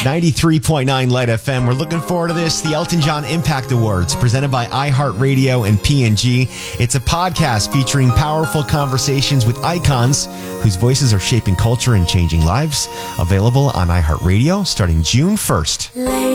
93.9 Light FM. We're looking forward to this. The Elton John Impact Awards, presented by iHeartRadio and P&G. It's a podcast featuring powerful conversations with icons whose voices are shaping culture and changing lives. Available on iHeartRadio starting June 1st.